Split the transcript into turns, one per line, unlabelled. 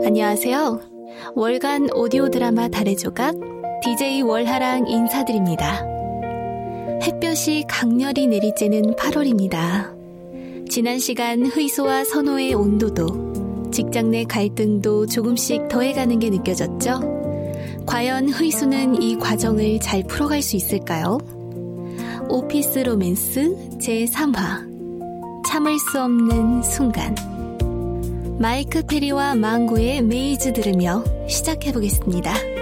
안녕하세요. 월간 오디오 드라마 달의 조각 DJ 월하랑 인사드립니다. 햇볕이 강렬히 내리쬐는 8월입니다. 지난 시간 의소와 선호의 온도도, 직장 내 갈등도 조금씩 더해가는 게 느껴졌죠? 과연 의소는 이 과정을 잘 풀어갈 수 있을까요? 오피스 로맨스 제3화 참을 수 없는 순간. 마이크 페리와 망고의 메이즈 들으며 시작해보겠습니다.